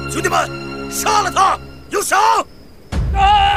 兄弟们，杀了他！有赏！ 啊！